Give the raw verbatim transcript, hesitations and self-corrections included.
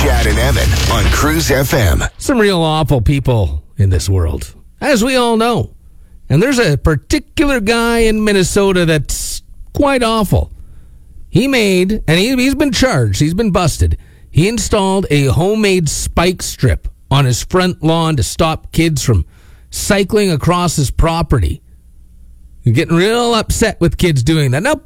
Chad and Evan on Cruise F M. Some real awful people in this world, as we all know. And there's a particular guy in Minnesota that's quite awful. He made, and he, he's been charged, he's been busted. He installed a homemade spike strip on his front lawn to stop kids from cycling across his property. You're getting real upset with kids doing that. Now,